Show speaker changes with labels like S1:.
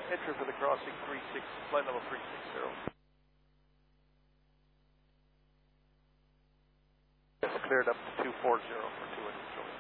S1: Entry for the crossing 36, flight level 360. It's cleared up to 240 for 2 inches.